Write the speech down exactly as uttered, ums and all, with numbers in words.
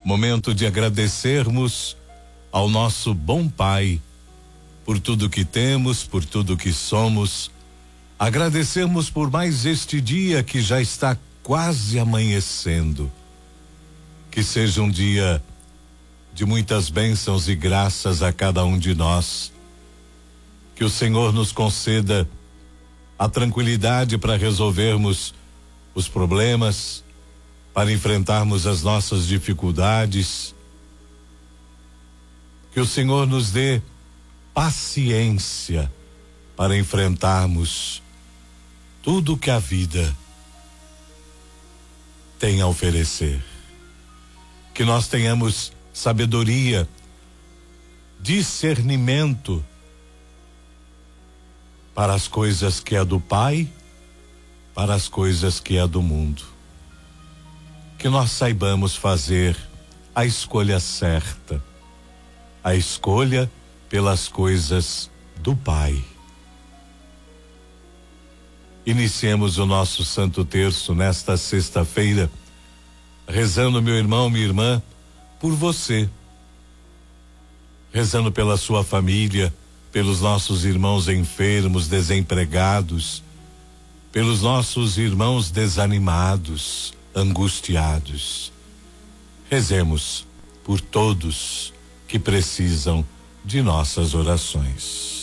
Momento de agradecermos ao nosso bom Pai por tudo que temos, por tudo que somos. Agradecermos por mais este dia que já está quase amanhecendo. Que seja um dia de muitas bênçãos e graças a cada um de nós. Que o Senhor nos conceda a tranquilidade para resolvermos os problemas, para enfrentarmos as nossas dificuldades. Que o Senhor nos dê paciência para enfrentarmos tudo que a vida tem a oferecer. Que nós tenhamos sabedoria, discernimento para as coisas que é do Pai, para as coisas que é do mundo. Que nós saibamos fazer a escolha certa, a escolha pelas coisas do Pai. Iniciemos o nosso Santo Terço nesta sexta-feira, rezando, meu irmão, minha irmã, por você, rezando pela sua família, pelos nossos irmãos enfermos, desempregados, pelos nossos irmãos desanimados, angustiados. Rezemos por todos que precisam de nossas orações.